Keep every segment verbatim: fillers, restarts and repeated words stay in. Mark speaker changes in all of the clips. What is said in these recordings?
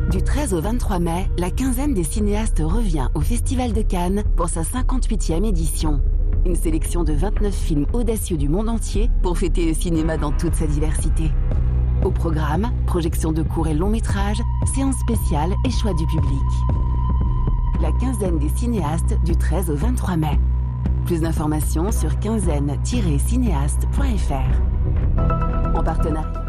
Speaker 1: Du treize au vingt-trois mai, la quinzaine des cinéastes revient au Festival de Cannes pour sa cinquante-huitième édition. Une sélection de vingt-neuf films audacieux du monde entier pour fêter le cinéma dans toute sa diversité. Au programme, projection de courts et longs métrages, séances spéciales et choix du public. La quinzaine des cinéastes du treize au vingt-trois mai. Plus d'informations sur quinzaine tiret cinéaste point f r. En partenariat.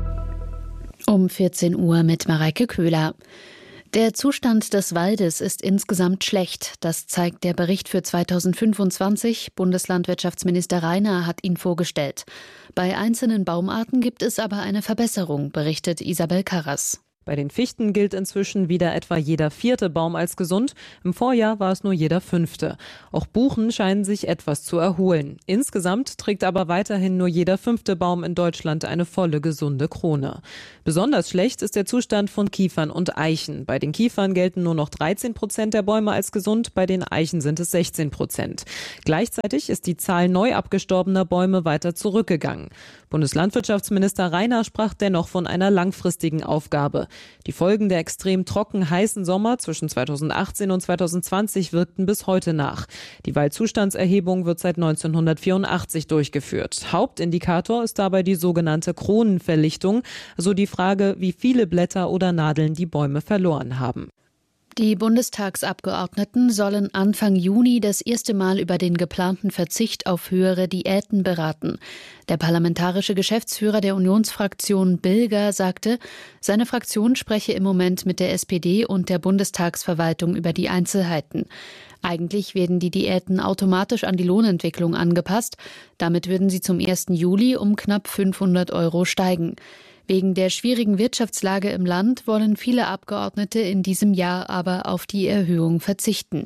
Speaker 2: Um vierzehn Uhr mit Mareike Köhler. Der Zustand des Waldes ist insgesamt schlecht. Das zeigt der Bericht für zweitausendfünfundzwanzig. Bundeslandwirtschaftsminister Rainer hat ihn vorgestellt. Bei einzelnen Baumarten gibt es aber eine Verbesserung, berichtet Isabel Karras.
Speaker 3: Bei den Fichten gilt inzwischen wieder etwa jeder vierte Baum als gesund. Im Vorjahr war es nur jeder fünfte. Auch Buchen scheinen sich etwas zu erholen. Insgesamt trägt aber weiterhin nur jeder fünfte Baum in Deutschland eine volle, gesunde Krone. Besonders schlecht ist der Zustand von Kiefern und Eichen. Bei den Kiefern gelten nur noch dreizehn Prozent der Bäume als gesund, bei den Eichen sind es sechzehn Prozent. Gleichzeitig ist die Zahl neu abgestorbener Bäume weiter zurückgegangen. Bundeslandwirtschaftsminister Rainer sprach dennoch von einer langfristigen Aufgabe. Die Folgen der extrem trocken heißen Sommer zwischen zweitausendachtzehn und zweitausendzwanzig wirkten bis heute nach. Die Waldzustandserhebung wird seit neunzehnhundertvierundachtzig durchgeführt. Hauptindikator ist dabei die sogenannte Kronenverlichtung, also die Frage, wie viele Blätter oder Nadeln die Bäume verloren haben.
Speaker 2: Die Bundestagsabgeordneten sollen Anfang Juni das erste Mal über den geplanten Verzicht auf höhere Diäten beraten. Der parlamentarische Geschäftsführer der Unionsfraktion Bilger sagte, seine Fraktion spreche im Moment mit der S P D und der Bundestagsverwaltung über die Einzelheiten. Eigentlich werden die Diäten automatisch an die Lohnentwicklung angepasst. Damit würden sie zum ersten Juli um knapp fünfhundert Euro steigen. Wegen der schwierigen Wirtschaftslage im Land wollen viele Abgeordnete in diesem Jahr aber auf die Erhöhung verzichten.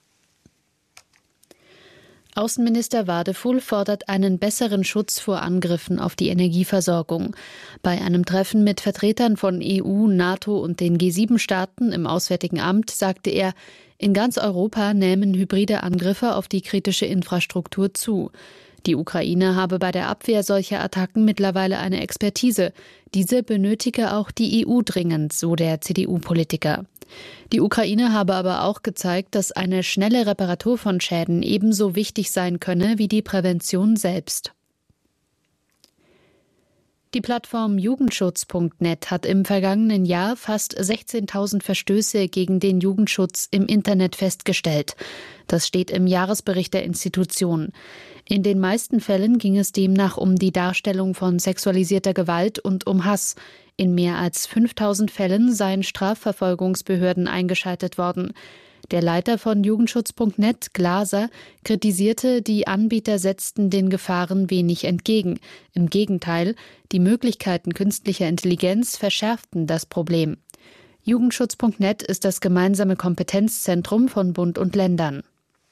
Speaker 2: Außenminister Wadefuhl fordert einen besseren Schutz vor Angriffen auf die Energieversorgung. Bei einem Treffen mit Vertretern von E U, NATO und den G sieben Staaten im Auswärtigen Amt sagte er, in ganz Europa nehmen hybride Angriffe auf die kritische Infrastruktur zu. Die Ukraine habe bei der Abwehr solcher Attacken mittlerweile eine Expertise. Diese benötige auch die E U dringend, so der C D U-Politiker. Die Ukraine habe aber auch gezeigt, dass eine schnelle Reparatur von Schäden ebenso wichtig sein könne wie die Prävention selbst. Die Plattform Jugendschutz Punkt net hat im vergangenen Jahr fast sechzehntausend Verstöße gegen den Jugendschutz im Internet festgestellt. Das steht im Jahresbericht der Institution. In den meisten Fällen ging es demnach um die Darstellung von sexualisierter Gewalt und um Hass. In mehr als fünftausend Fällen seien Strafverfolgungsbehörden eingeschaltet worden. Der Leiter von Jugendschutz Punkt net, Glaser, kritisierte, die Anbieter setzten den Gefahren wenig entgegen. Im Gegenteil, die Möglichkeiten künstlicher Intelligenz verschärften das Problem. Jugendschutz Punkt net ist das gemeinsame Kompetenzzentrum von Bund und Ländern.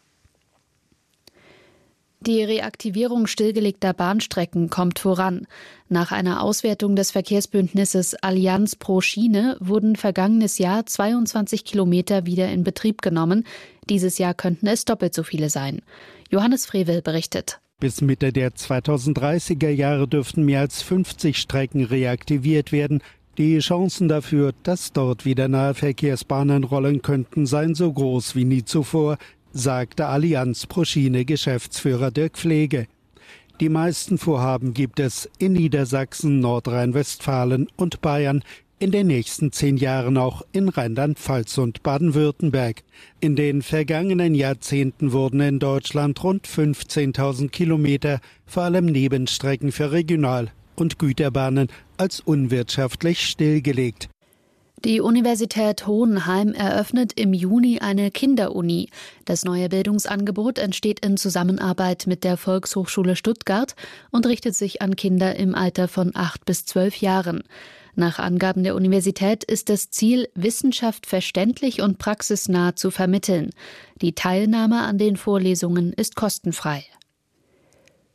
Speaker 2: Die Reaktivierung stillgelegter Bahnstrecken kommt voran. Nach einer Auswertung des Verkehrsbündnisses Allianz pro Schiene wurden vergangenes Jahr zweiundzwanzig Kilometer wieder in Betrieb genommen. Dieses Jahr könnten es doppelt so viele sein. Johannes Frevel berichtet.
Speaker 4: Bis Mitte der zweitausenddreißiger Jahre dürften mehr als fünfzig Strecken reaktiviert werden. Die Chancen dafür, dass dort wieder Nahverkehrsbahnen rollen könnten, seien so groß wie nie zuvor, sagte Allianz pro Schiene Geschäftsführer Dirk Pflege. Die meisten Vorhaben gibt es in Niedersachsen, Nordrhein-Westfalen und Bayern, in den nächsten zehn Jahren auch in Rheinland-Pfalz und Baden-Württemberg. In den vergangenen Jahrzehnten wurden in Deutschland rund fünfzehntausend Kilometer, vor allem Nebenstrecken für Regional- und Güterbahnen, als unwirtschaftlich stillgelegt.
Speaker 2: Die Universität Hohenheim eröffnet im Juni eine Kinderuni. Das neue Bildungsangebot entsteht in Zusammenarbeit mit der Volkshochschule Stuttgart und richtet sich an Kinder im Alter von acht bis zwölf Jahren. Nach Angaben der Universität ist das Ziel, Wissenschaft verständlich und praxisnah zu vermitteln. Die Teilnahme an den Vorlesungen ist kostenfrei.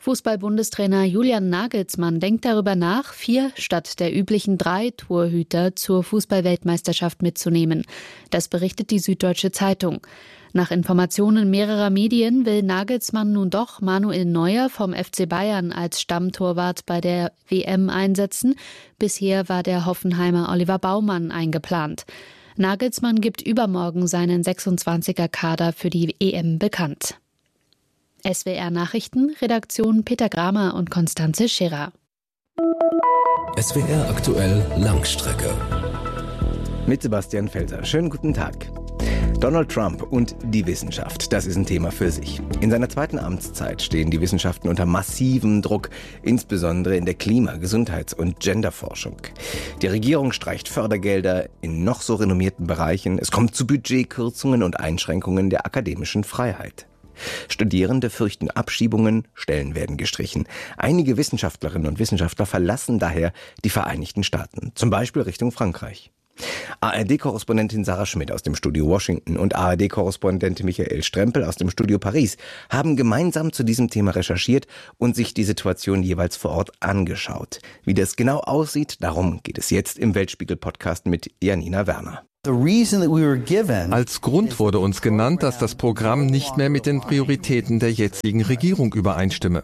Speaker 2: Fußball-Bundestrainer Julian Nagelsmann denkt darüber nach, vier statt der üblichen drei Torhüter zur Fußball-Weltmeisterschaft mitzunehmen. Das berichtet die Süddeutsche Zeitung. Nach Informationen mehrerer Medien will Nagelsmann nun doch Manuel Neuer vom F C Bayern als Stammtorwart bei der W M einsetzen. Bisher war der Hoffenheimer Oliver Baumann eingeplant. Nagelsmann gibt übermorgen seinen sechsundzwanziger Kader für die E M bekannt. S W R Nachrichten, Redaktion Peter Gramer und Konstanze Scherer.
Speaker 5: S W R aktuell Langstrecke.
Speaker 6: Mit Sebastian Felser. Schönen guten Tag. Donald Trump und die Wissenschaft, das ist ein Thema für sich. In seiner zweiten Amtszeit stehen die Wissenschaften unter massivem Druck, insbesondere in der Klima-, Gesundheits- und Genderforschung. Die Regierung streicht Fördergelder in noch so renommierten Bereichen. Es kommt zu Budgetkürzungen und Einschränkungen der akademischen Freiheit. Studierende fürchten Abschiebungen, Stellen werden gestrichen. Einige Wissenschaftlerinnen und Wissenschaftler verlassen daher die Vereinigten Staaten, zum Beispiel Richtung Frankreich. A R D-Korrespondentin Sarah Schmidt aus dem Studio Washington und A R D-Korrespondent Michael Strempel aus dem Studio Paris haben gemeinsam zu diesem Thema recherchiert und sich die Situation jeweils vor Ort angeschaut. Wie das genau aussieht, darum geht es jetzt im Weltspiegel-Podcast mit Janina Werner.
Speaker 7: Als Grund wurde uns genannt, dass das Programm nicht mehr mit den Prioritäten der jetzigen Regierung übereinstimme.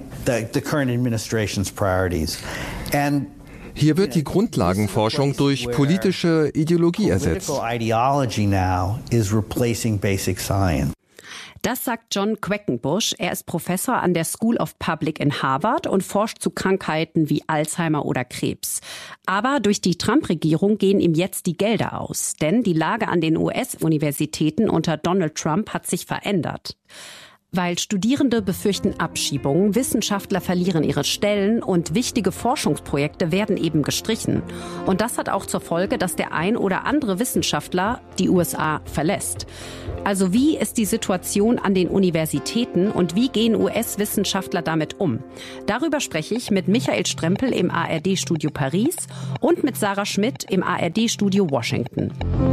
Speaker 7: Hier wird die Grundlagenforschung durch politische Ideologie ersetzt.
Speaker 8: Das sagt John Quackenbush. Er ist Professor an der School of Public in Harvard und forscht zu Krankheiten wie Alzheimer oder Krebs. Aber durch die Trump-Regierung gehen ihm jetzt die Gelder aus. Denn die Lage an den U S-Universitäten unter Donald Trump hat sich verändert. Weil Studierende befürchten Abschiebungen, Wissenschaftler verlieren ihre Stellen und wichtige Forschungsprojekte werden eben gestrichen. Und das hat auch zur Folge, dass der ein oder andere Wissenschaftler die U S A verlässt. Also wie ist die Situation an den Universitäten und wie gehen U S-Wissenschaftler damit um? Darüber spreche ich mit Michael Strempel im A R D-Studio Paris und mit Sarah Schmidt im A R D-Studio Washington.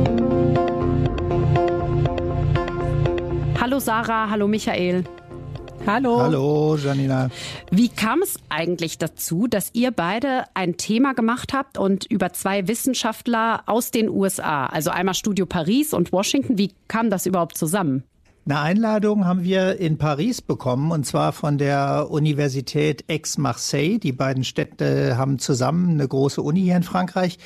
Speaker 8: Hallo Sarah, hallo Michael.
Speaker 9: Hallo. Hallo, Janina.
Speaker 8: Wie kam es eigentlich dazu, dass ihr beide ein Thema gemacht habt und über zwei Wissenschaftler aus den U S A, also einmal Studio Paris und Washington, wie kam das überhaupt zusammen?
Speaker 9: Eine Einladung haben wir in Paris bekommen, und zwar von der Universität Aix-Marseille. Die beiden Städte haben zusammen eine große Uni hier in Frankreich.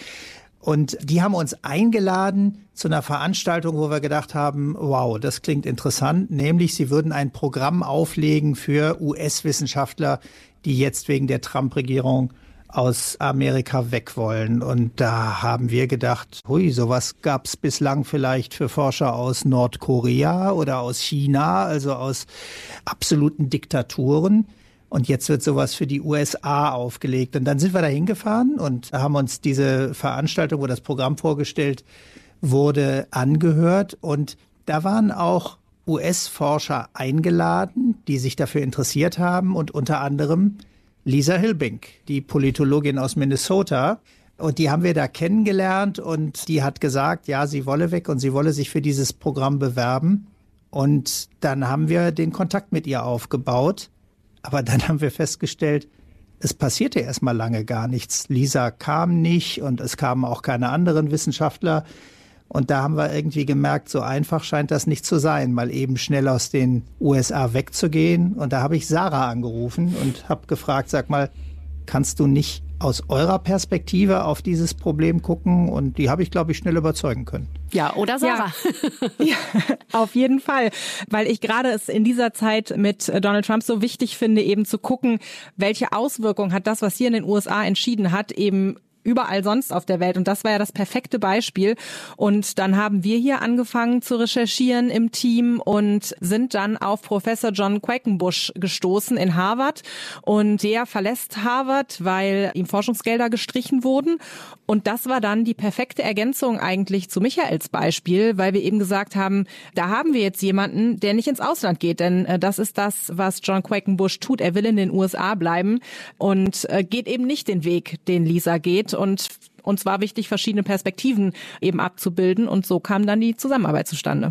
Speaker 9: Und die haben uns eingeladen zu einer Veranstaltung, wo wir gedacht haben, wow, das klingt interessant. Nämlich, sie würden ein Programm auflegen für U S-Wissenschaftler, die jetzt wegen der Trump-Regierung aus Amerika weg wollen. Und da haben wir gedacht, hui, sowas gab es bislang vielleicht für Forscher aus Nordkorea oder aus China, also aus absoluten Diktaturen. Und jetzt wird sowas für die U S A aufgelegt. Und dann sind wir da hingefahren und haben uns diese Veranstaltung, wo das Programm vorgestellt wurde, angehört. Und da waren auch U S-Forscher eingeladen, die sich dafür interessiert haben. Und unter anderem Lisa Hilbink, die Politologin aus Minnesota. Und die haben wir da kennengelernt. Und die hat gesagt, ja, sie wolle weg und sie wolle sich für dieses Programm bewerben. Und dann haben wir den Kontakt mit ihr aufgebaut. Aber dann haben wir festgestellt, es passierte erstmal lange gar nichts. Lisa kam nicht und es kamen auch keine anderen Wissenschaftler. Und da haben wir irgendwie gemerkt, so einfach scheint das nicht zu sein, mal eben schnell aus den U S A wegzugehen. Und da habe ich Sarah angerufen und habe gefragt, sag mal, kannst du nicht aus eurer Perspektive auf dieses Problem gucken? Und die habe ich, glaube ich, schnell überzeugen können.
Speaker 8: Ja, oder Sarah?
Speaker 10: Ja, ja, auf jeden Fall. Weil ich gerade es in dieser Zeit mit Donald Trump so wichtig finde, eben zu gucken, welche Auswirkungen hat das, was hier in den U S A entschieden hat, eben überall sonst auf der Welt. Und das war ja das perfekte Beispiel. Und dann haben wir hier angefangen zu recherchieren im Team und sind dann auf Professor John Quackenbush gestoßen in Harvard. Und der verlässt Harvard, weil ihm Forschungsgelder gestrichen wurden. Und das war dann die perfekte Ergänzung eigentlich zu Michaels Beispiel, weil wir eben gesagt haben, da haben wir jetzt jemanden, der nicht ins Ausland geht. Denn äh, das ist das, was John Quackenbush tut. Er will in den U S A bleiben und äh, geht eben nicht den Weg, den Lisa geht. Und uns war wichtig, verschiedene Perspektiven eben abzubilden. Und so kam dann die Zusammenarbeit zustande.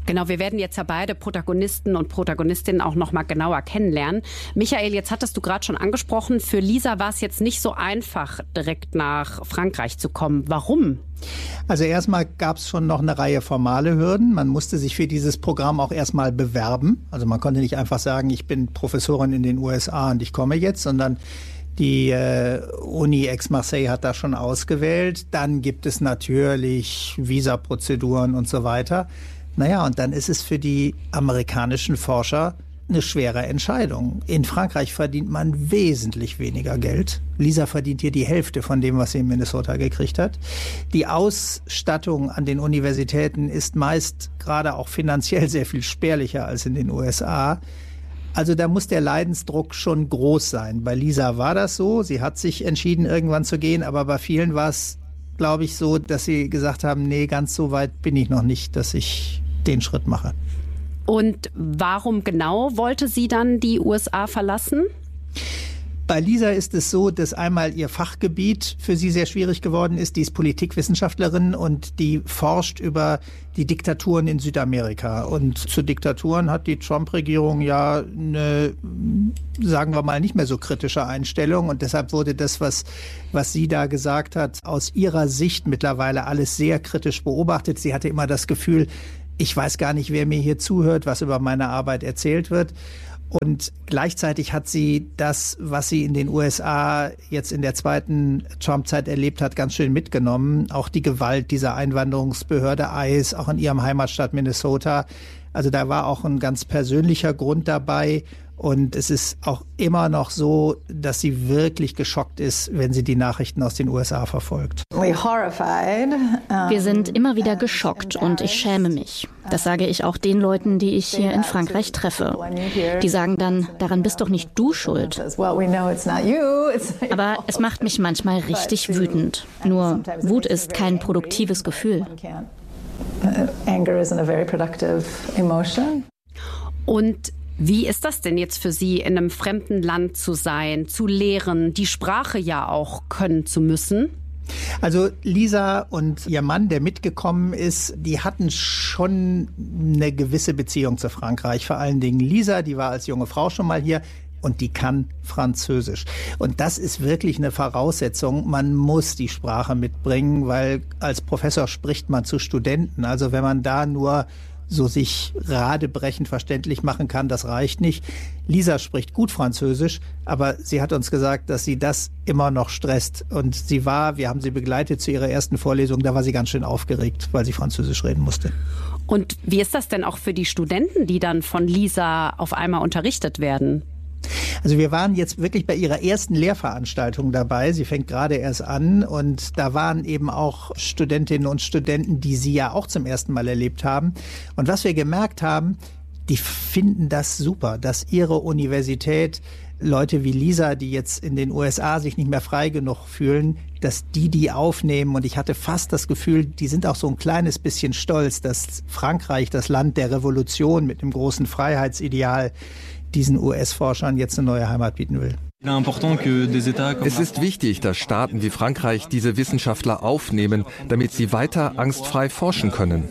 Speaker 8: Genau, wir werden jetzt ja beide Protagonisten und Protagonistinnen auch noch mal genauer kennenlernen. Michael, jetzt hattest du gerade schon angesprochen, für Lisa war es jetzt nicht so einfach, direkt nach Frankreich zu kommen. Warum?
Speaker 9: Also erstmal gab es schon noch eine Reihe formale Hürden. Man musste sich für dieses Programm auch erstmal bewerben. Also man konnte nicht einfach sagen, ich bin Professorin in den U S A und ich komme jetzt, sondern die äh, Uni Aix-Marseille hat da schon ausgewählt. Dann gibt es natürlich Visaprozeduren und so weiter. Naja, und dann ist es für die amerikanischen Forscher eine schwere Entscheidung. In Frankreich verdient man wesentlich weniger Geld. Lisa verdient hier die Hälfte von dem, was sie in Minnesota gekriegt hat. Die Ausstattung an den Universitäten ist meist gerade auch finanziell sehr viel spärlicher als in den U S A. Also da muss der Leidensdruck schon groß sein. Bei Lisa war das so. Sie hat sich entschieden, irgendwann zu gehen. Aber bei vielen war es, glaube ich, so, dass sie gesagt haben, nee, ganz so weit bin ich noch nicht, dass ich den Schritt mache.
Speaker 8: Und warum genau wollte sie dann die U S A verlassen?
Speaker 9: Bei Lisa ist es so, dass einmal ihr Fachgebiet für sie sehr schwierig geworden ist. Die ist Politikwissenschaftlerin und die forscht über die Diktaturen in Südamerika. Und zu Diktaturen hat die Trump-Regierung ja eine, sagen wir mal, nicht mehr so kritische Einstellung. Und deshalb wurde das, was, was sie da gesagt hat, aus ihrer Sicht mittlerweile alles sehr kritisch beobachtet. Sie hatte immer das Gefühl, ich weiß gar nicht, wer mir hier zuhört, was über meine Arbeit erzählt wird. Und gleichzeitig hat sie das, was sie in den U S A jetzt in der zweiten Trump-Zeit erlebt hat, ganz schön mitgenommen. Auch die Gewalt dieser Einwanderungsbehörde I C E, auch in ihrem Heimatstaat Minnesota. Also da war auch ein ganz persönlicher Grund dabei. Und es ist auch immer noch so, dass sie wirklich geschockt ist, wenn sie die Nachrichten aus den U S A verfolgt.
Speaker 11: Wir sind immer wieder geschockt und ich schäme mich. Das sage ich auch den Leuten, die ich hier in Frankreich treffe. Die sagen dann, daran bist doch nicht du schuld. Aber es macht mich manchmal richtig wütend. Nur Wut ist kein produktives Gefühl.
Speaker 8: Und wie ist das denn jetzt für Sie, in einem fremden Land zu sein, zu lehren, die Sprache ja auch können zu müssen?
Speaker 9: Also Lisa und ihr Mann, der mitgekommen ist, die hatten schon eine gewisse Beziehung zu Frankreich. Vor allen Dingen Lisa, die war als junge Frau schon mal hier. Und die kann Französisch. Und das ist wirklich eine Voraussetzung. Man muss die Sprache mitbringen, weil als Professor spricht man zu Studenten. Also wenn man da nur so sich radebrechend verständlich machen kann, das reicht nicht. Lisa spricht gut Französisch, aber sie hat uns gesagt, dass sie das immer noch stresst. Und sie war, wir haben sie begleitet zu ihrer ersten Vorlesung, da war sie ganz schön aufgeregt, weil sie Französisch reden musste.
Speaker 8: Und wie ist das denn auch für die Studenten, die dann von Lisa auf einmal unterrichtet werden?
Speaker 9: Also wir waren jetzt wirklich bei ihrer ersten Lehrveranstaltung dabei. Sie fängt gerade erst an und da waren eben auch Studentinnen und Studenten, die sie ja auch zum ersten Mal erlebt haben. Und was wir gemerkt haben, die finden das super, dass ihre Universität Leute wie Lisa, die jetzt in den U S A sich nicht mehr frei genug fühlen, dass die die aufnehmen. Und ich hatte fast das Gefühl, die sind auch so ein kleines bisschen stolz, dass Frankreich, das Land der Revolution mit dem großen Freiheitsideal, diesen U S-Forschern jetzt eine neue Heimat bieten will.
Speaker 7: Es ist wichtig, dass Staaten wie Frankreich diese Wissenschaftler aufnehmen, damit sie weiter angstfrei forschen können.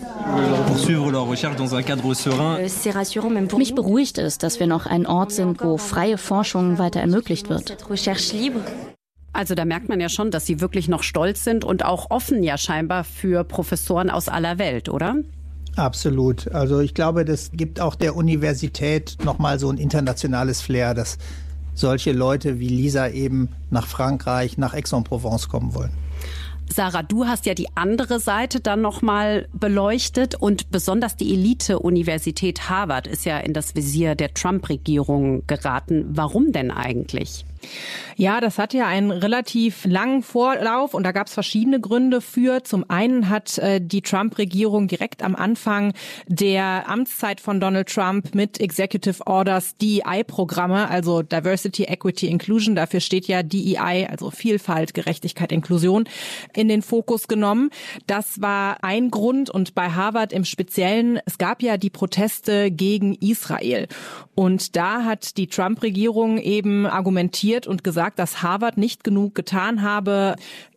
Speaker 11: Mich beruhigt es, dass wir noch ein Ort sind, wo freie Forschung weiter ermöglicht wird.
Speaker 8: Also da merkt man ja schon, dass Sie wirklich noch stolz sind und auch offen ja scheinbar für Professoren aus aller Welt, oder?
Speaker 9: Absolut. Also ich glaube, das gibt auch der Universität nochmal so ein internationales Flair, dass solche Leute wie Lisa eben nach Frankreich, nach Aix-en-Provence kommen wollen.
Speaker 8: Sarah, du hast ja die andere Seite dann nochmal beleuchtet und besonders die Elite-Universität Harvard ist ja in das Visier der Trump-Regierung geraten. Warum denn eigentlich?
Speaker 10: Ja, das hat ja einen relativ langen Vorlauf und da gab es verschiedene Gründe für. Zum einen hat äh, die Trump-Regierung direkt am Anfang der Amtszeit von Donald Trump mit Executive Orders D E I-Programme, also Diversity, Equity, Inclusion, dafür steht ja D E I, also Vielfalt, Gerechtigkeit, Inklusion, in den Fokus genommen. Das war ein Grund und bei Harvard im Speziellen, es gab ja die Proteste gegen Israel und da hat die Trump-Regierung eben argumentiert und gesagt, dass Harvard nicht genug getan habe,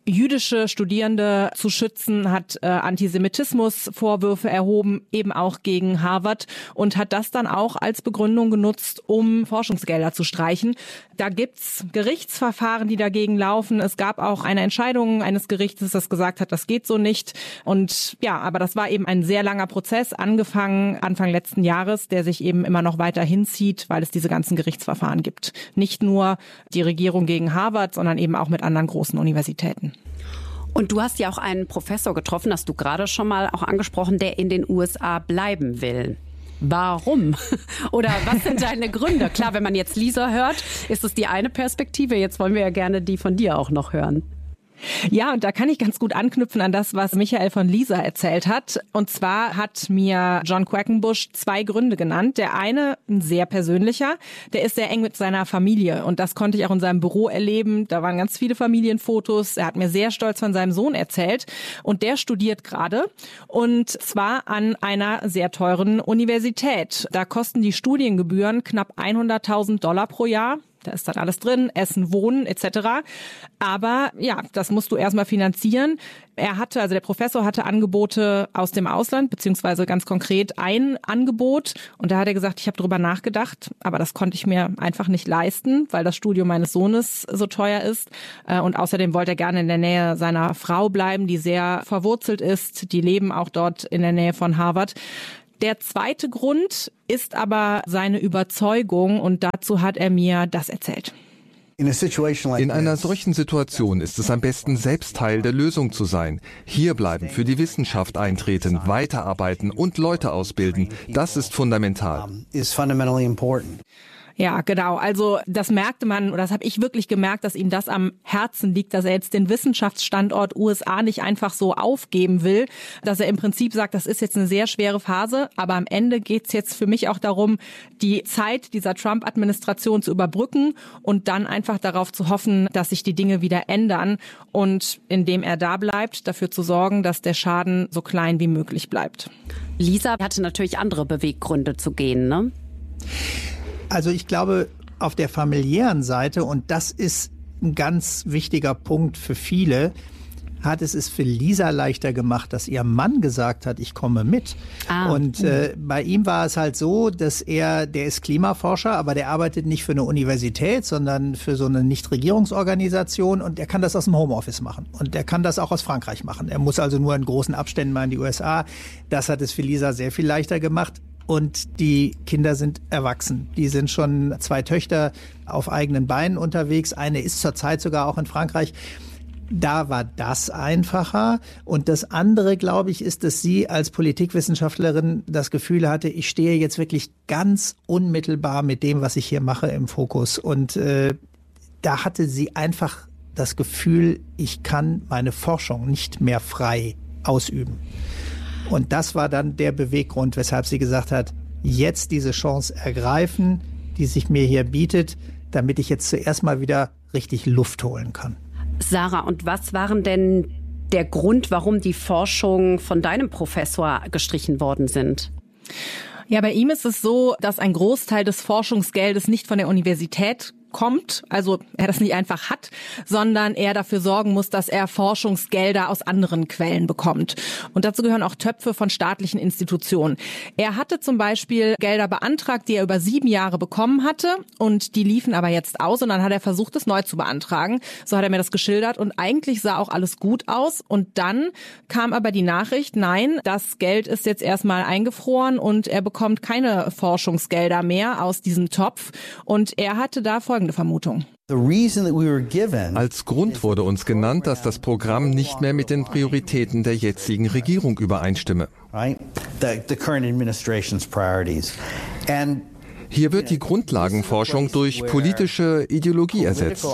Speaker 10: jüdische Studierende zu schützen, hat äh, Antisemitismusvorwürfe erhoben, eben auch gegen Harvard, und hat das dann auch als Begründung genutzt, um Forschungsgelder zu streichen. Da gibt's Gerichtsverfahren, die dagegen laufen. Es gab auch eine Entscheidung eines Gerichtes, das gesagt hat, das geht so nicht. Und ja, aber das war eben ein sehr langer Prozess, angefangen Anfang letzten Jahres, der sich eben immer noch weiter hinzieht, weil es diese ganzen Gerichtsverfahren gibt. Nicht nur die Regierung gegen Harvard, sondern eben auch mit anderen großen Universitäten.
Speaker 8: Und du hast ja auch einen Professor getroffen, hast du gerade schon mal auch angesprochen, der in den U S A bleiben will. Warum? Oder was sind deine Gründe? Klar, wenn man jetzt Lisa hört, ist es die eine Perspektive. Jetzt wollen wir ja gerne die von dir auch noch hören.
Speaker 10: Ja, und da kann ich ganz gut anknüpfen an das, was Michael von Lisa erzählt hat. Und zwar hat mir John Quackenbush zwei Gründe genannt. Der eine, ein sehr persönlicher, der ist sehr eng mit seiner Familie. Und das konnte ich auch in seinem Büro erleben. Da waren ganz viele Familienfotos. Er hat mir sehr stolz von seinem Sohn erzählt. Und der studiert gerade. Und zwar an einer sehr teuren Universität. Da kosten die Studiengebühren knapp hunderttausend Dollar pro Jahr. Da ist dann alles drin, Essen, Wohnen et cetera. Aber ja, das musst du erstmal finanzieren. Er hatte, also der Professor hatte Angebote aus dem Ausland, beziehungsweise ganz konkret ein Angebot. Und da hat er gesagt, ich habe drüber nachgedacht, aber das konnte ich mir einfach nicht leisten, weil das Studium meines Sohnes so teuer ist. Und außerdem wollte er gerne in der Nähe seiner Frau bleiben, die sehr verwurzelt ist. Die leben auch dort in der Nähe von Harvard. Der zweite Grund ist aber seine Überzeugung, und dazu hat er mir das erzählt.
Speaker 7: In einer solchen Situation ist es am besten, selbst Teil der Lösung zu sein. Hier bleiben, für die Wissenschaft eintreten, weiterarbeiten und Leute ausbilden. Das ist fundamental.
Speaker 10: Ja, genau. Also das merkte man, oder das habe ich wirklich gemerkt, dass ihm das am Herzen liegt, dass er jetzt den Wissenschaftsstandort U S A nicht einfach so aufgeben will, dass er im Prinzip sagt, das ist jetzt eine sehr schwere Phase, aber am Ende geht's jetzt für mich auch darum, die Zeit dieser Trump-Administration zu überbrücken und dann einfach darauf zu hoffen, dass sich die Dinge wieder ändern und indem er da bleibt, dafür zu sorgen, dass der Schaden so klein wie möglich bleibt.
Speaker 8: Lisa hatte natürlich andere Beweggründe zu gehen, ne?
Speaker 9: Also ich glaube, auf der familiären Seite, und das ist ein ganz wichtiger Punkt für viele, hat es es für Lisa leichter gemacht, dass ihr Mann gesagt hat, ich komme mit. Ah. Und äh, bei ihm war es halt so, dass er, der ist Klimaforscher, aber der arbeitet nicht für eine Universität, sondern für so eine Nichtregierungsorganisation, und er kann das aus dem Homeoffice machen. Und er kann das auch aus Frankreich machen. Er muss also nur in großen Abständen mal in die U S A. Das hat es für Lisa sehr viel leichter gemacht. Und die Kinder sind erwachsen. Die sind schon zwei Töchter auf eigenen Beinen unterwegs. Eine ist zurzeit sogar auch in Frankreich. Da war das einfacher. Und das andere, glaube ich, ist, dass sie als Politikwissenschaftlerin das Gefühl hatte, ich stehe jetzt wirklich ganz unmittelbar mit dem, was ich hier mache, im Fokus. Und äh, da hatte sie einfach das Gefühl, ich kann meine Forschung nicht mehr frei ausüben. Und das war dann der Beweggrund, weshalb sie gesagt hat, jetzt diese Chance ergreifen, die sich mir hier bietet, damit ich jetzt zuerst mal wieder richtig Luft holen kann.
Speaker 8: Sarah, und was waren denn der Grund, warum die Forschungen von deinem Professor gestrichen worden sind?
Speaker 10: Ja, bei ihm ist es so, dass ein Großteil des Forschungsgeldes nicht von der Universität kommt, also er das nicht einfach hat, sondern er dafür sorgen muss, dass er Forschungsgelder aus anderen Quellen bekommt. Und dazu gehören auch Töpfe von staatlichen Institutionen. Er hatte zum Beispiel Gelder beantragt, die er über sieben Jahre bekommen hatte, und die liefen aber jetzt aus, und dann hat er versucht, es neu zu beantragen. So hat er mir das geschildert, und eigentlich sah auch alles gut aus, und dann kam aber die Nachricht, nein, das Geld ist jetzt erstmal eingefroren und er bekommt keine Forschungsgelder mehr aus diesem Topf, und er hatte da folgende Vermutung.
Speaker 7: Als Grund wurde uns genannt, dass das Programm nicht mehr mit den Prioritäten der jetzigen Regierung übereinstimme. Hier wird die Grundlagenforschung durch politische Ideologie ersetzt.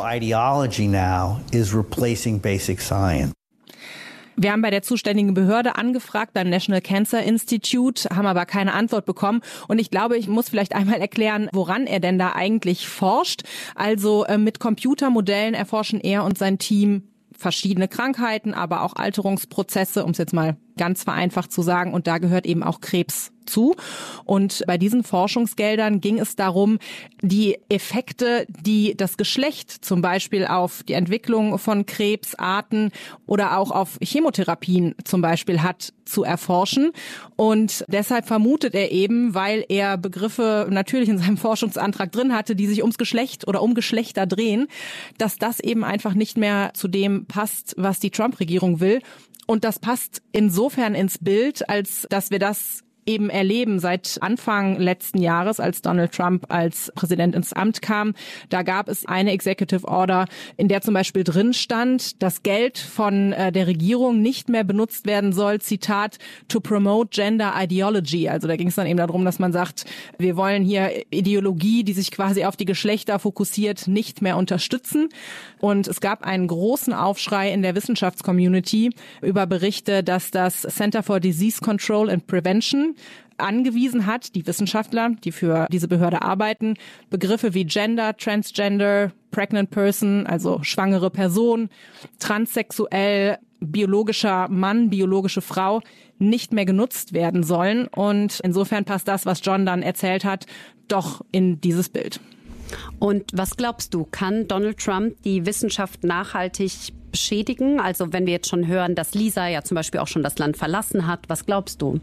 Speaker 10: Wir haben bei der zuständigen Behörde angefragt, beim National Cancer Institute, haben aber keine Antwort bekommen. Und ich glaube, ich muss vielleicht einmal erklären, woran er denn da eigentlich forscht. Also äh, mit Computermodellen erforschen er und sein Team verschiedene Krankheiten, aber auch Alterungsprozesse, um es jetzt mal ganz vereinfacht zu sagen. Und da gehört eben auch Krebs zu. Und bei diesen Forschungsgeldern ging es darum, die Effekte, die das Geschlecht zum Beispiel auf die Entwicklung von Krebsarten oder auch auf Chemotherapien zum Beispiel hat, zu erforschen. Und deshalb vermutet er eben, weil er Begriffe natürlich in seinem Forschungsantrag drin hatte, die sich ums Geschlecht oder um Geschlechter drehen, dass das eben einfach nicht mehr zu dem passt, was die Trump-Regierung will. Und das passt insofern ins Bild, als dass wir das eben erleben seit Anfang letzten Jahres, als Donald Trump als Präsident ins Amt kam. Da gab es eine Executive Order, in der zum Beispiel drin stand, dass Geld von äh, der Regierung nicht mehr benutzt werden soll, Zitat, to promote gender ideology. Also da ging es dann eben darum, dass man sagt, wir wollen hier Ideologie, die sich quasi auf die Geschlechter fokussiert, nicht mehr unterstützen. Und es gab einen großen Aufschrei in der Wissenschaftscommunity über Berichte, dass das Center for Disease Control and Prevention angewiesen hat, die Wissenschaftler, die für diese Behörde arbeiten, Begriffe wie Gender, Transgender, Pregnant Person, also schwangere Person, transsexuell, biologischer Mann, biologische Frau, nicht mehr genutzt werden sollen. Und insofern passt das, was John dann erzählt hat, doch in dieses Bild.
Speaker 8: Und was glaubst du, kann Donald Trump die Wissenschaft nachhaltig beschädigen? Also wenn wir jetzt schon hören, dass Lisa ja zum Beispiel auch schon das Land verlassen hat, was glaubst du?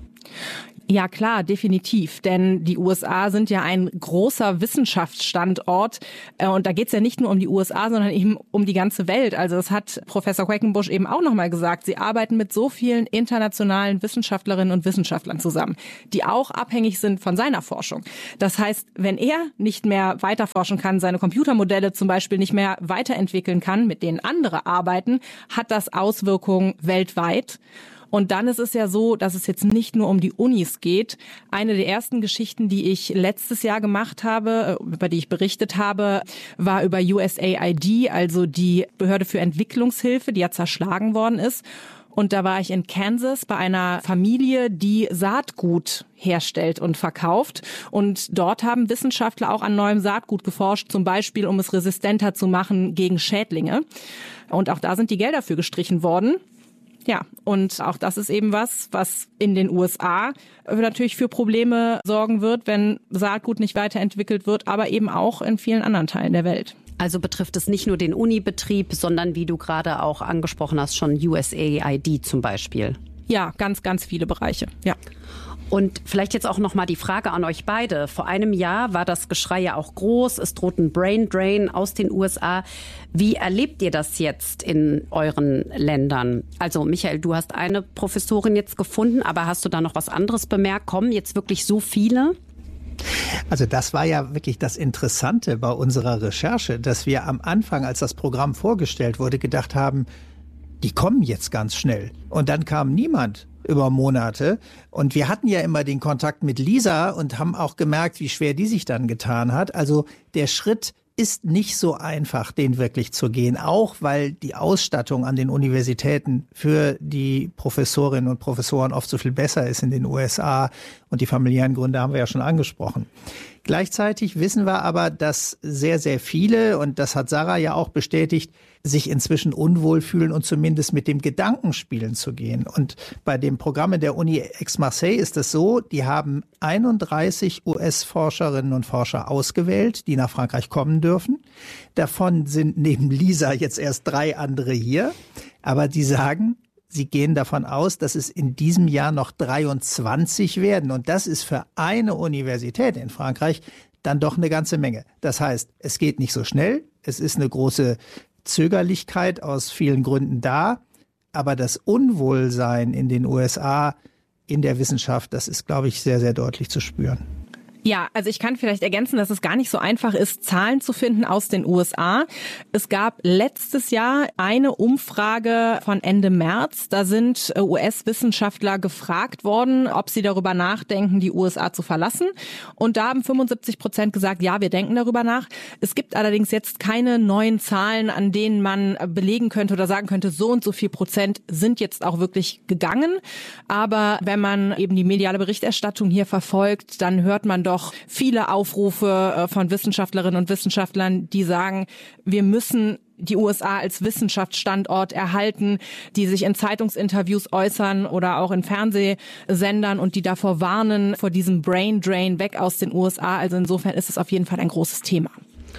Speaker 10: Ja klar, definitiv, denn die U S A sind ja ein großer Wissenschaftsstandort und da geht es ja nicht nur um die U S A, sondern eben um die ganze Welt. Also das hat Professor Quackenbush eben auch nochmal gesagt. Sie arbeiten mit so vielen internationalen Wissenschaftlerinnen und Wissenschaftlern zusammen, die auch abhängig sind von seiner Forschung. Das heißt, wenn er nicht mehr weiterforschen kann, seine Computermodelle zum Beispiel nicht mehr weiterentwickeln kann, mit denen andere arbeiten, hat das Auswirkungen weltweit. Und dann ist es ja so, dass es jetzt nicht nur um die Unis geht. Eine der ersten Geschichten, die ich letztes Jahr gemacht habe, über die ich berichtet habe, war über U S A I D, also die Behörde für Entwicklungshilfe, die ja zerschlagen worden ist. Und da war ich in Kansas bei einer Familie, die Saatgut herstellt und verkauft. Und dort haben Wissenschaftler auch an neuem Saatgut geforscht, zum Beispiel um es resistenter zu machen gegen Schädlinge. Und auch da sind die Gelder für gestrichen worden. Ja, und auch das ist eben was, was in den U S A natürlich für Probleme sorgen wird, wenn Saatgut nicht weiterentwickelt wird, aber eben auch in vielen anderen Teilen der Welt.
Speaker 8: Also betrifft es nicht nur den Unibetrieb, sondern wie du gerade auch angesprochen hast, schon U S A I D zum Beispiel.
Speaker 10: Ja, ganz, ganz viele Bereiche, ja.
Speaker 8: Und vielleicht jetzt auch noch mal die Frage an euch beide. Vor einem Jahr war das Geschrei ja auch groß. Es droht ein Brain Drain aus den U S A. Wie erlebt ihr das jetzt in euren Ländern? Also Michael, du hast eine Professorin jetzt gefunden, aber hast du da noch was anderes bemerkt? Kommen jetzt wirklich so viele?
Speaker 9: Also das war ja wirklich das Interessante bei unserer Recherche, dass wir am Anfang, als das Programm vorgestellt wurde, gedacht haben, die kommen jetzt ganz schnell. Und dann kam niemand über Monate. Und wir hatten ja immer den Kontakt mit Lisa und haben auch gemerkt, wie schwer die sich dann getan hat. Also der Schritt ist nicht so einfach, den wirklich zu gehen, auch weil die Ausstattung an den Universitäten für die Professorinnen und Professoren oft so viel besser ist in den U S A und die familiären Gründe haben wir ja schon angesprochen. Gleichzeitig wissen wir aber, dass sehr, sehr viele, und das hat Sarah ja auch bestätigt, sich inzwischen unwohl fühlen und zumindest mit dem Gedanken spielen zu gehen. Und bei dem Programm in der Uni Aix-Marseille ist es so, die haben einunddreißig U S-Forscherinnen und Forscher ausgewählt, die nach Frankreich kommen dürfen. Davon sind neben Lisa jetzt erst drei andere hier. Aber die sagen, sie gehen davon aus, dass es in diesem Jahr noch dreiundzwanzig werden. Und das ist für eine Universität in Frankreich dann doch eine ganze Menge. Das heißt, es geht nicht so schnell. Es ist eine große Zögerlichkeit aus vielen Gründen da. Aber das Unwohlsein in den U S A in der Wissenschaft, das ist, glaube ich, sehr, sehr deutlich zu spüren.
Speaker 10: Ja, also ich kann vielleicht ergänzen, dass es gar nicht so einfach ist, Zahlen zu finden aus den U S A. Es gab letztes Jahr eine Umfrage von Ende März. Da sind U S-Wissenschaftler gefragt worden, ob sie darüber nachdenken, die U S A zu verlassen. Und da haben fünfundsiebzig Prozent gesagt, ja, wir denken darüber nach. Es gibt allerdings jetzt keine neuen Zahlen, an denen man belegen könnte oder sagen könnte, so und so viel Prozent sind jetzt auch wirklich gegangen. Aber wenn man eben die mediale Berichterstattung hier verfolgt, dann hört man doch viele Aufrufe von Wissenschaftlerinnen und Wissenschaftlern, die sagen, wir müssen die U S A als Wissenschaftsstandort erhalten, die sich in Zeitungsinterviews äußern oder auch in Fernsehsendern und die davor warnen, vor diesem Brain Drain weg aus den U S A. Also insofern ist es auf jeden Fall ein großes Thema.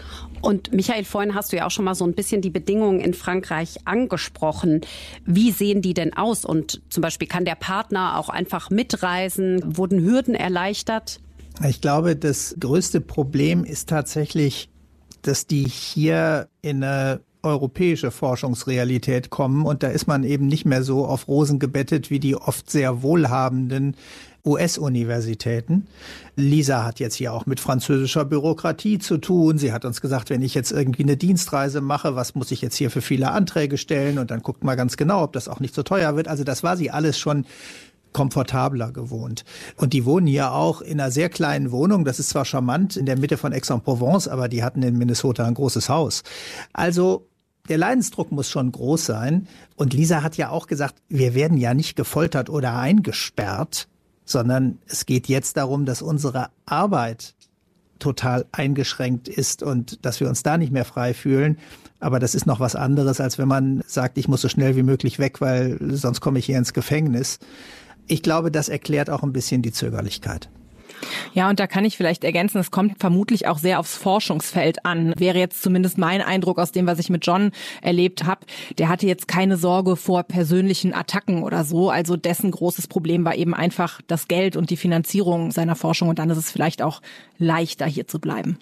Speaker 8: Und Michael, vorhin hast du ja auch schon mal so ein bisschen die Bedingungen in Frankreich angesprochen. Wie sehen die denn aus? Und zum Beispiel kann der Partner auch einfach mitreisen? Wurden Hürden erleichtert?
Speaker 9: Ich glaube, das größte Problem ist tatsächlich, dass die hier in eine europäische Forschungsrealität kommen. Und da ist man eben nicht mehr so auf Rosen gebettet wie die oft sehr wohlhabenden U S-Universitäten. Lisa hat jetzt hier auch mit französischer Bürokratie zu tun. Sie hat uns gesagt, wenn ich jetzt irgendwie eine Dienstreise mache, was muss ich jetzt hier für viele Anträge stellen? Und dann guckt mal ganz genau, ob das auch nicht so teuer wird. Also das war sie alles schon komfortabler gewohnt. Und die wohnen hier auch in einer sehr kleinen Wohnung. Das ist zwar charmant in der Mitte von Aix-en-Provence, aber die hatten in Minnesota ein großes Haus. Also der Leidensdruck muss schon groß sein. Und Lisa hat ja auch gesagt, wir werden ja nicht gefoltert oder eingesperrt, sondern es geht jetzt darum, dass unsere Arbeit total eingeschränkt ist und dass wir uns da nicht mehr frei fühlen. Aber das ist noch was anderes, als wenn man sagt, ich muss so schnell wie möglich weg, weil sonst komme ich hier ins Gefängnis. Ich glaube, das erklärt auch ein bisschen die Zögerlichkeit.
Speaker 10: Ja, und da kann ich vielleicht ergänzen, es kommt vermutlich auch sehr aufs Forschungsfeld an. Wäre jetzt zumindest mein Eindruck aus dem, was ich mit John erlebt habe. Der hatte jetzt keine Sorge vor persönlichen Attacken oder so. Also dessen großes Problem war eben einfach das Geld und die Finanzierung seiner Forschung. Und dann ist es vielleicht auch leichter, hier zu bleiben.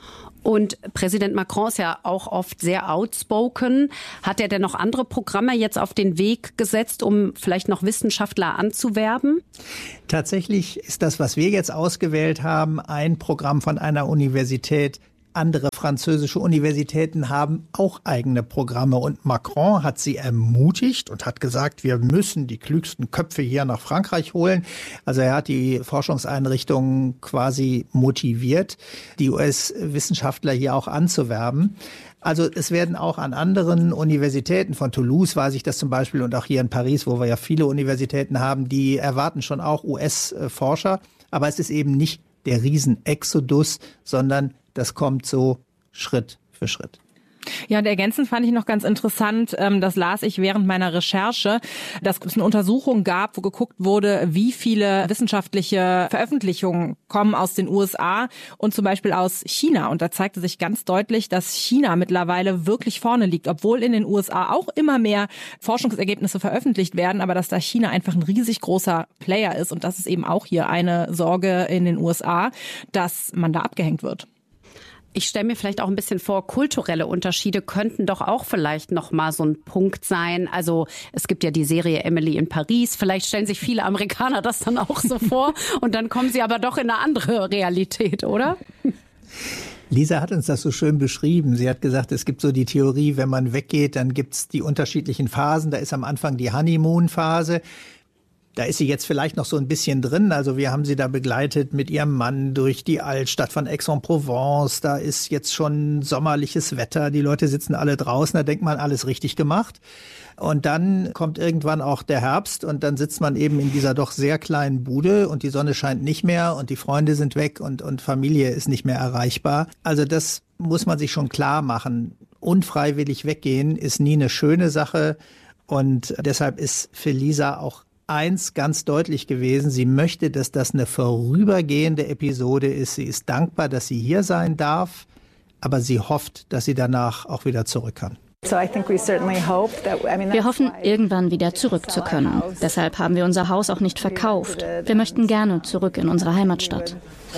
Speaker 8: Und Präsident Macron ist ja auch oft sehr outspoken. Hat er denn noch andere Programme jetzt auf den Weg gesetzt, um vielleicht noch Wissenschaftler anzuwerben?
Speaker 9: Tatsächlich ist das, was wir jetzt ausgewählt haben, ein Programm von einer Universität. Andere französische Universitäten haben auch eigene Programme. Und Macron hat sie ermutigt und hat gesagt, wir müssen die klügsten Köpfe hier nach Frankreich holen. Also er hat die Forschungseinrichtungen quasi motiviert, die U S-Wissenschaftler hier auch anzuwerben. Also es werden auch an anderen Universitäten, von Toulouse weiß ich das zum Beispiel, und auch hier in Paris, wo wir ja viele Universitäten haben, die erwarten schon auch U S-Forscher. Aber es ist eben nicht der Riesen-Exodus, sondern das kommt so Schritt für Schritt.
Speaker 10: Ja, und ergänzend fand ich noch ganz interessant, das las ich während meiner Recherche, dass es eine Untersuchung gab, wo geguckt wurde, wie viele wissenschaftliche Veröffentlichungen kommen aus den U S A und zum Beispiel aus China. Und da zeigte sich ganz deutlich, dass China mittlerweile wirklich vorne liegt, obwohl in den U S A auch immer mehr Forschungsergebnisse veröffentlicht werden, aber dass da China einfach ein riesig großer Player ist. Und das ist eben auch hier eine Sorge in den U S A, dass man da abgehängt wird.
Speaker 8: Ich stelle mir vielleicht auch ein bisschen vor, kulturelle Unterschiede könnten doch auch vielleicht noch mal so ein Punkt sein. Also es gibt ja die Serie Emily in Paris. Vielleicht stellen sich viele Amerikaner das dann auch so vor und dann kommen sie aber doch in eine andere Realität, oder?
Speaker 9: Lisa hat uns das so schön beschrieben. Sie hat gesagt, es gibt so die Theorie, wenn man weggeht, dann gibt's die unterschiedlichen Phasen. Da ist am Anfang die Honeymoon-Phase. Da ist sie jetzt vielleicht noch so ein bisschen drin. Also wir haben sie da begleitet mit ihrem Mann durch die Altstadt von Aix-en-Provence. Da ist jetzt schon sommerliches Wetter. Die Leute sitzen alle draußen. Da denkt man, alles richtig gemacht. Und dann kommt irgendwann auch der Herbst und dann sitzt man eben in dieser doch sehr kleinen Bude und die Sonne scheint nicht mehr und die Freunde sind weg und, und Familie ist nicht mehr erreichbar. Also das muss man sich schon klar machen. Unfreiwillig weggehen ist nie eine schöne Sache und deshalb ist für Lisa auch eins ganz deutlich gewesen, sie möchte, dass das eine vorübergehende Episode ist. Sie ist dankbar, dass sie hier sein darf, aber sie hofft, dass sie danach auch wieder zurück kann.
Speaker 11: Wir hoffen, irgendwann wieder zurück zu können. Deshalb haben wir unser Haus auch nicht verkauft. Wir möchten gerne zurück in unsere Heimatstadt.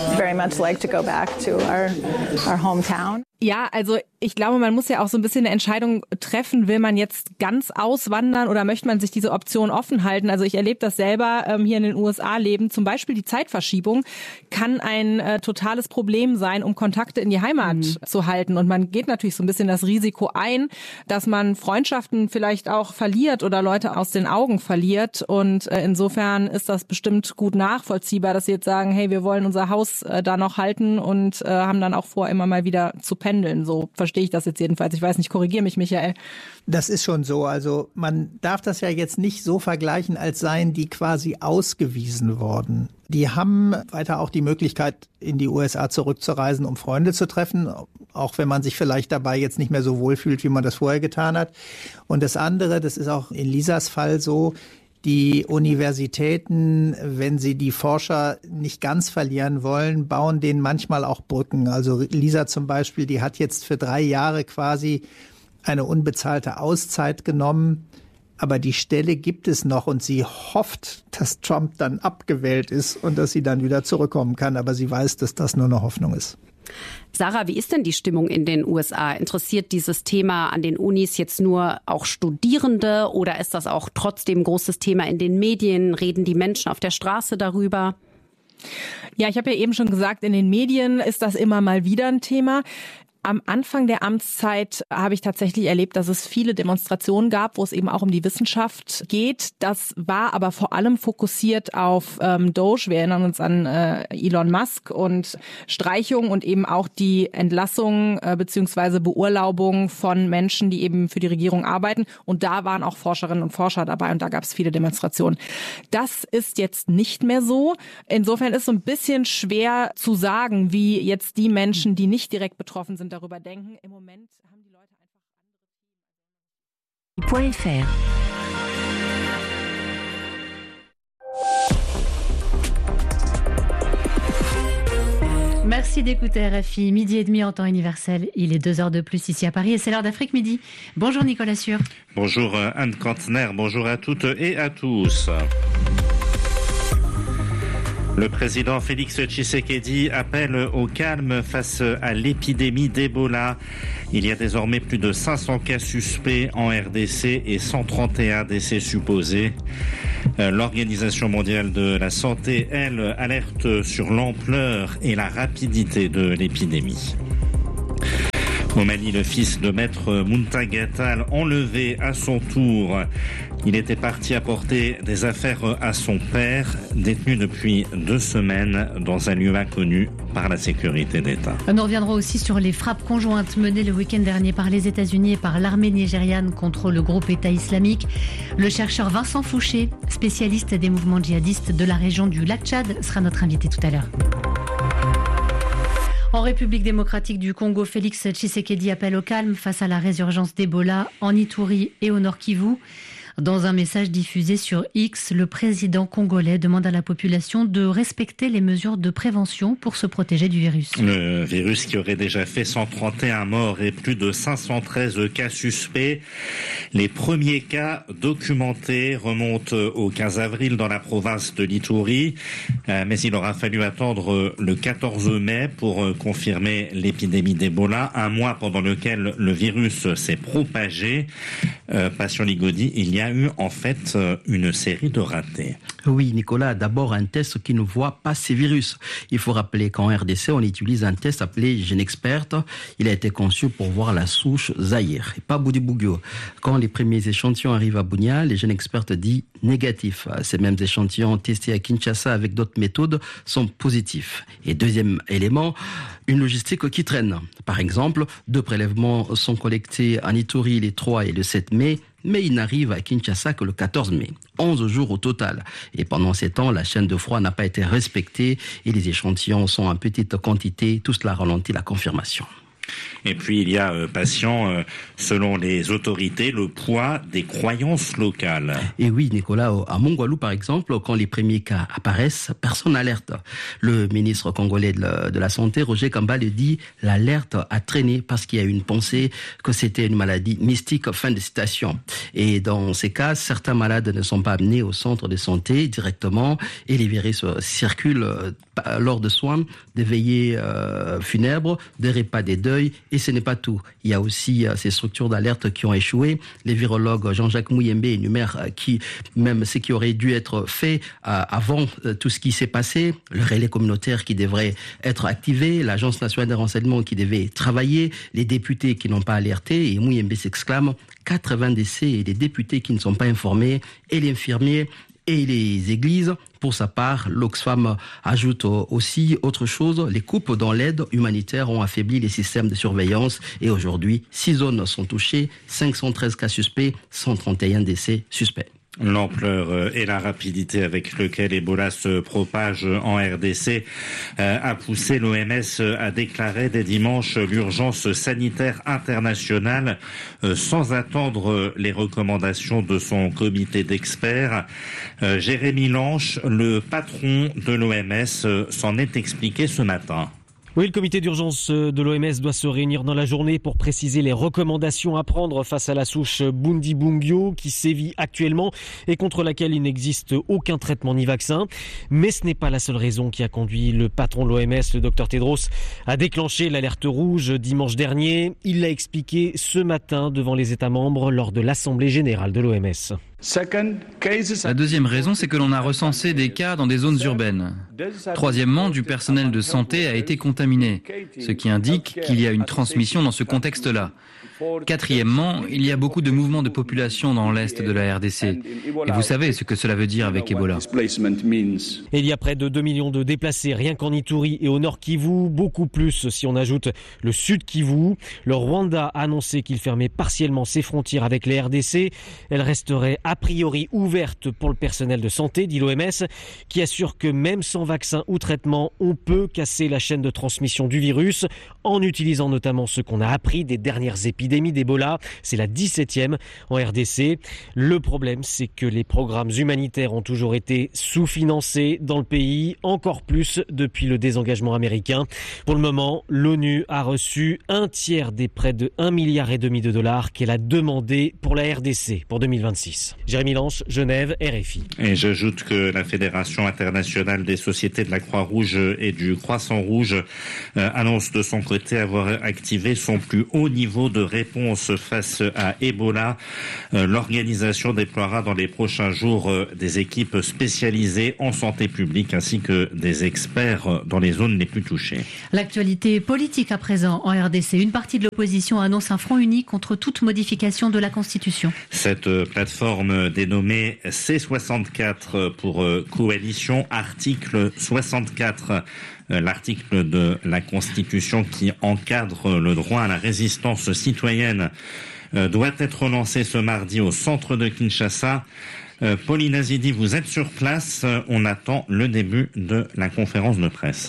Speaker 10: Ja, also ich glaube, man muss ja auch so ein bisschen eine Entscheidung treffen, will man jetzt ganz auswandern oder möchte man sich diese Option offen halten? Also ich erlebe das selber ähm, hier in den U S A leben. Zum Beispiel die Zeitverschiebung kann ein äh, totales Problem sein, um Kontakte in die Heimat mhm. zu halten. Und man geht natürlich so ein bisschen das Risiko ein, dass man Freundschaften vielleicht auch verliert oder Leute aus den Augen verliert. Und äh, insofern ist das bestimmt gut nachvollziehbar, dass sie jetzt sagen, hey, wir wollen unser Haus Haus äh, da noch halten und äh, haben dann auch vor, immer mal wieder zu pendeln. So verstehe ich das jetzt jedenfalls. Ich weiß nicht, korrigiere mich, Michael.
Speaker 9: Das ist schon so. Also man darf das ja jetzt nicht so vergleichen, als seien die quasi ausgewiesen worden. Die haben weiter auch die Möglichkeit, in die U S A zurückzureisen, um Freunde zu treffen, auch wenn man sich vielleicht dabei jetzt nicht mehr so wohlfühlt, wie man das vorher getan hat. Und das andere, das ist auch in Lisas Fall so, die Universitäten, wenn sie die Forscher nicht ganz verlieren wollen, bauen denen manchmal auch Brücken. Also Lisa zum Beispiel, die hat jetzt für drei Jahre quasi eine unbezahlte Auszeit genommen. Aber die Stelle gibt es noch und sie hofft, dass Trump dann abgewählt ist und dass sie dann wieder zurückkommen kann. Aber sie weiß, dass das nur eine Hoffnung ist.
Speaker 8: Sarah, wie ist denn die Stimmung in den U S A? Interessiert dieses Thema an den Unis jetzt nur auch Studierende oder ist das auch trotzdem ein großes Thema in den Medien? Reden die Menschen auf der Straße darüber?
Speaker 10: Ja, ich habe ja eben schon gesagt, in den Medien ist das immer mal wieder ein Thema. Am Anfang der Amtszeit habe ich tatsächlich erlebt, dass es viele Demonstrationen gab, wo es eben auch um die Wissenschaft geht. Das war aber vor allem fokussiert auf ähm, Doge. Wir erinnern uns an äh, Elon Musk und Streichung und eben auch die Entlassung äh, bzw. Beurlaubung von Menschen, die eben für die Regierung arbeiten. Und da waren auch Forscherinnen und Forscher dabei und da gab es viele Demonstrationen. Das ist jetzt nicht mehr so. Insofern ist so ein bisschen schwer zu sagen, wie jetzt die Menschen, die nicht direkt betroffen sind, darüber denken. Im Moment haben die Leute einfach
Speaker 1: Point F R.
Speaker 12: Merci d'écouter R F I, midi et demi en temps universel. Il est deux heures de plus ici à Paris et c'est l'heure d'Afrique Midi. Bonjour Nicolas Sûr.
Speaker 13: Bonjour Anne Kantner, bonjour à toutes et à tous. Le président Félix Tshisekedi appelle au calme face à l'épidémie d'Ebola. Il y a désormais plus de cinq cents cas suspects en R D C et cent trente et un décès supposés. L'Organisation mondiale de la santé, elle, alerte sur l'ampleur et la rapidité de l'épidémie. Au Mali, le fils de maître Muntagatal, enlevé à son tour. Il était parti apporter des affaires à son père, détenu depuis deux semaines dans un lieu inconnu par la sécurité d'État.
Speaker 12: Nous reviendrons aussi sur les frappes conjointes menées le week-end dernier par les États-Unis et par l'armée nigériane contre le groupe État islamique. Le chercheur Vincent Fouché, spécialiste des mouvements djihadistes de la région du lac Tchad, sera notre invité tout à l'heure. En République démocratique du Congo, Félix Tshisekedi appelle au calme face à la résurgence d'Ebola en Ituri et au Nord Kivu. Dans un message diffusé sur X, le président congolais demande à la population de respecter les mesures de prévention pour se protéger du virus.
Speaker 13: Le virus qui aurait déjà fait cent trente et un morts et plus de cinq cent treize cas suspects. Les premiers cas documentés remontent au quinze avril dans la province de l'Ituri, mais il aura fallu attendre le quatorze mai pour confirmer l'épidémie d'Ebola, un mois pendant lequel le virus s'est propagé. Euh, Passion Ligodi, il y a eu en fait une série de ratés.
Speaker 14: Oui, Nicolas, d'abord un test qui ne voit pas ces virus. Il faut rappeler qu'en R D C, on utilise un test appelé GenExpert. Il a été conçu pour voir la souche Zaïre, et pas Boudi-Bougyo. Quand les premiers échantillons arrivent à Bunia, les GenExpert disent négatif. Ces mêmes échantillons testés à Kinshasa avec d'autres méthodes sont positifs. Et deuxième élément, une logistique qui traîne. Par exemple, deux prélèvements sont collectés en Ituri le trois et le sept mai, mais ils n'arrivent à Kinshasa que le quatorze mai. onze jours au total. Et pendant ces temps, la chaîne de froid n'a pas été respectée et les échantillons sont en petite quantité. Tout cela ralentit la confirmation.
Speaker 13: Et puis il y a, euh, patient, euh, selon les autorités, le poids des croyances locales.
Speaker 14: Et oui, Nicolas, à Mongolou par exemple, quand les premiers cas apparaissent, personne n'alerte. Le ministre congolais de la, de la Santé, Roger Kamba, le dit, l'alerte a traîné parce qu'il y a eu une pensée que c'était une maladie mystique, fin de citation. Et dans ces cas, certains malades ne sont pas amenés au centre de santé directement et les virus circulent lors de soins, des veillées euh, funèbres, des repas des deuils. Et ce n'est pas tout. Il y a aussi euh, ces structures d'alerte qui ont échoué. Les virologues Jean-Jacques Mouyembe énumèrent euh, qui, même ce qui aurait dû être fait euh, avant euh, tout ce qui s'est passé. Le relais communautaire qui devrait être activé, l'Agence nationale des renseignements qui devait travailler, les députés qui n'ont pas alerté. Et Mouyembe s'exclame, quatre-vingts décès et des députés qui ne sont pas informés et l'infirmier et les églises. Pour sa part, l'Oxfam ajoute aussi autre chose. Les coupes dans l'aide humanitaire ont affaibli les systèmes de surveillance et aujourd'hui, six zones sont touchées, cinq cent treize cas suspects, cent trente et un décès suspects.
Speaker 13: L'ampleur et la rapidité avec lequel Ebola se propage en R D C a poussé l'O M S à déclarer dès dimanche l'urgence sanitaire internationale sans attendre les recommandations de son comité d'experts. Jérémy Lanche, le patron de l'O M S, s'en est expliqué ce matin.
Speaker 15: Oui, le comité d'urgence de l'O M S doit se réunir dans la journée pour préciser les recommandations à prendre face à la souche Bundibugyo qui sévit actuellement et contre laquelle il n'existe aucun traitement ni vaccin. Mais ce n'est pas la seule raison qui a conduit le patron de l'O M S, le docteur Tedros, à déclencher l'alerte rouge dimanche dernier. Il l'a expliqué ce matin devant les États membres lors de l'Assemblée générale de l'O M S.
Speaker 16: La deuxième raison, c'est que l'on a recensé des cas dans des zones urbaines. Troisièmement, du personnel de santé a été contaminé, ce qui indique qu'il y a une transmission dans ce contexte-là. Quatrièmement, il y a beaucoup de mouvements de population dans l'est de la R D C. Et vous savez ce que cela veut dire avec Ebola.
Speaker 15: Et il y a près de deux millions de déplacés rien qu'en Ituri et au nord Kivu, beaucoup plus si on ajoute le sud Kivu. Le Rwanda a annoncé qu'il fermait partiellement ses frontières avec les R D C. Elle resterait a priori ouverte pour le personnel de santé, dit l'O M S, qui assure que même sans vaccin ou traitement, on peut casser la chaîne de transmission du virus en utilisant notamment ce qu'on a appris des dernières épidémies d'Ebola. C'est la dix-septième en R D C. Le problème, c'est que les programmes humanitaires ont toujours été sous-financés dans le pays, encore plus depuis le désengagement américain. Pour le moment, l'ONU a reçu un tiers des près de un milliard et demi de dollars qu'elle a demandé pour la R D C pour deux mille vingt-six. Jérémy Lanche, Genève, R F I.
Speaker 13: Et j'ajoute que la Fédération internationale des sociétés de la Croix-Rouge et du Croissant-Rouge euh, annonce de son côté avoir activé son plus haut niveau de réponse face à Ebola. Euh, l'organisation déploiera dans les prochains jours euh, des équipes spécialisées en santé publique ainsi que des experts dans les zones les plus touchées.
Speaker 12: L'actualité politique à présent en R D C. Une partie de l'opposition annonce un front uni contre toute modification de la Constitution.
Speaker 13: Cette euh, plateforme dénommée C soixante-quatre pour euh, coalition, article soixante-quatre. L'article de la Constitution qui encadre le droit à la résistance citoyenne doit être lancé ce mardi au centre de Kinshasa. Pauline Azidi, vous êtes sur place. On attend le début de la conférence de presse.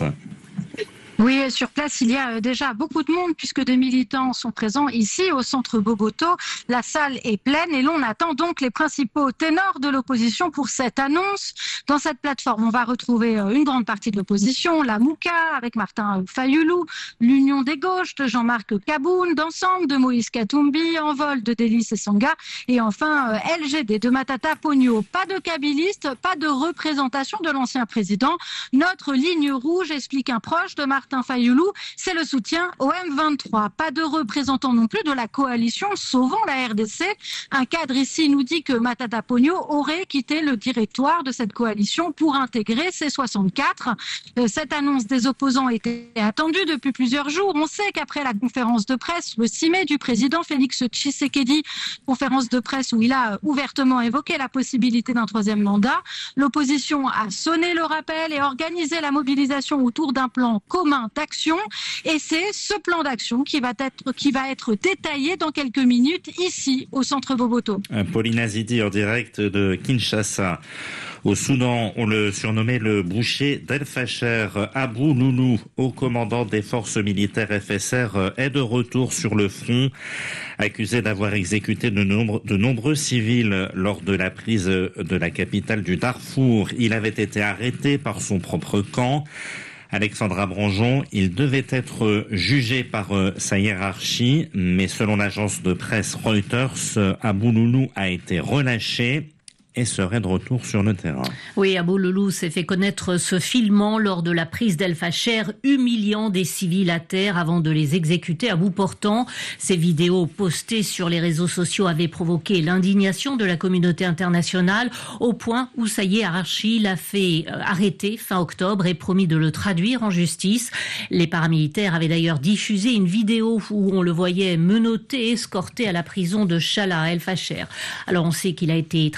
Speaker 17: Oui, sur place, il y a déjà beaucoup de monde puisque des militants sont présents ici au centre Bogoto. La salle est pleine et l'on attend donc les principaux ténors de l'opposition pour cette annonce. Dans cette plateforme, on va retrouver une grande partie de l'opposition, la Mouka avec Martin Fayoulou, l'Union des gauches de Jean-Marc Kaboun, d'Ensemble de Moïse Katumbi, Envol de Délice Essanga et enfin L G D de Matata Pogno. Pas de kabiliste, pas de représentation de l'ancien président. Notre ligne rouge, explique un proche de Martin Martin Fayoulou, c'est le soutien au M vingt-trois. Pas de représentant non plus de la coalition Sauvons la R D C. Un cadre ici nous dit que Matata Pogno aurait quitté le directoire de cette coalition pour intégrer C soixante-quatre. Cette annonce des opposants était attendue depuis plusieurs jours. On sait qu'après la conférence de presse le six mai du président Félix Tshisekedi, conférence de presse où il a ouvertement évoqué la possibilité d'un troisième mandat, l'opposition a sonné le rappel et organisé la mobilisation autour d'un plan commun d'action. Et c'est ce plan d'action qui va être, qui va être détaillé dans quelques minutes ici au centre Bogoto.
Speaker 13: Pauline Azidi en direct de Kinshasa. Au Soudan, on le surnommait le boucher d'El Facher. Abou Loulou, haut commandant des forces militaires F S R, est de retour sur le front. Accusé d'avoir exécuté de, nombre, de nombreux civils lors de la prise de la capitale du Darfour, il avait été arrêté par son propre camp. Alexandra Branjon, il devait être jugé par sa hiérarchie, mais selon l'agence de presse Reuters, Abou Loulou a été relâché et serait de retour sur le terrain.
Speaker 12: Oui, Abou Loulou s'est fait connaître se filmant lors de la prise d'El Facher, humiliant des civils à terre avant de les exécuter à bout portant. Ces vidéos postées sur les réseaux sociaux avaient provoqué l'indignation de la communauté internationale, au point où ça y est, Archi l'a fait arrêter fin octobre et promis de le traduire en justice. Les paramilitaires avaient d'ailleurs diffusé une vidéo où on le voyait menotté, escorté à la prison de Chala, à El Facher. Alors on sait qu'il a été traduit devant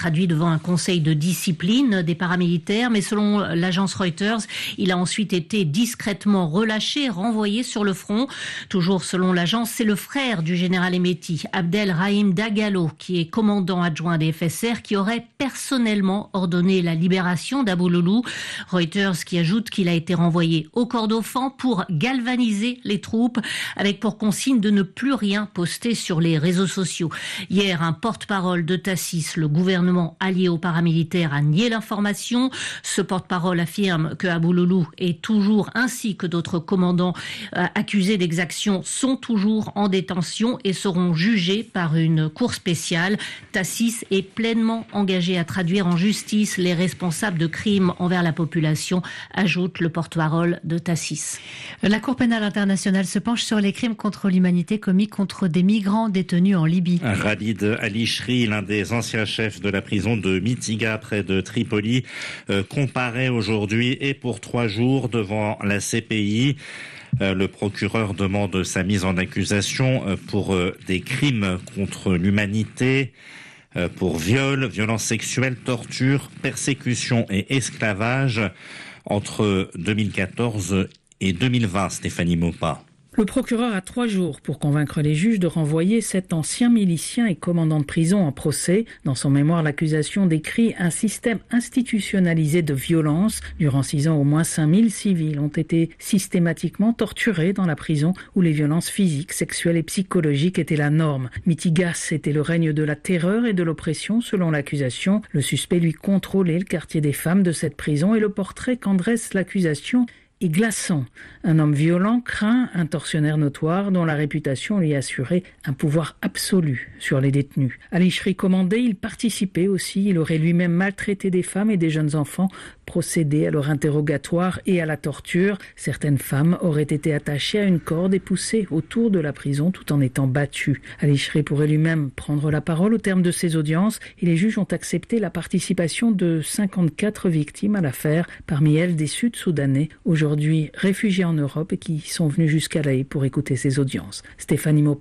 Speaker 12: devant un conseil de discipline des paramilitaires, mais selon l'agence Reuters, il a ensuite été discrètement relâché, renvoyé sur le front. Toujours selon l'agence, c'est le frère du général Hemeti, Abdelrahim Dagalo, qui est commandant adjoint des F S R, qui aurait personnellement ordonné la libération d'Abouloulou. Reuters qui ajoute qu'il a été renvoyé au Kordofan pour galvaniser les troupes, avec pour consigne de ne plus rien poster sur les réseaux sociaux. Hier, un porte-parole de Tassis, le gouvernement allié aux paramilitaires, a nié l'information. Ce porte-parole affirme que Abouloulou est toujours, ainsi que d'autres commandants euh, accusés d'exaction, sont toujours en détention et seront jugés par une cour spéciale. Tassis est pleinement engagé à traduire en justice les responsables de crimes envers la population, ajoute le porte-parole de Tassis.
Speaker 18: La Cour pénale internationale se penche sur les crimes contre l'humanité commis contre des migrants détenus en Libye.
Speaker 13: Khalid Ali-Shri, l'un des anciens chefs de la prison de Mitiga près de Tripoli, euh, comparaît aujourd'hui et pour trois jours devant la C P I. Euh, le procureur demande sa mise en accusation euh, pour euh, des crimes contre l'humanité, euh, pour viol, violences sexuelles, torture, persécution et esclavage entre deux mille quatorze et deux mille vingt. Stéphanie Maupas.
Speaker 19: Le procureur a trois jours pour convaincre les juges de renvoyer cet ancien milicien et commandant de prison en procès. Dans son mémoire, l'accusation décrit un système institutionnalisé de violence. Durant six ans, au moins cinq mille civils ont été systématiquement torturés dans la prison où les violences physiques, sexuelles et psychologiques étaient la norme. Mitigas était le règne de la terreur et de l'oppression selon l'accusation. Le suspect lui contrôlait le quartier des femmes de cette prison et le portrait qu'en dresse l'accusation est glaçant. Un homme violent, craint, un tortionnaire notoire dont la réputation lui assurait un pouvoir absolu sur les détenus. Ali-Shri commandait, il participait aussi, il aurait lui-même maltraité des femmes et des jeunes enfants, procédé à leur interrogatoire et à la torture. Certaines femmes auraient été attachées à une corde et poussées autour de la prison tout en étant battues. Ali-Shri pourrait lui-même prendre la parole au terme de ces audiences et les juges ont accepté la participation de cinquante-quatre victimes à l'affaire, parmi elles des Sud-Soudanais, aujourd'hui réfugiés en Europe et qui sont venus jusqu'à La Haye pour écouter ces audiences. Stéphanie Maupas.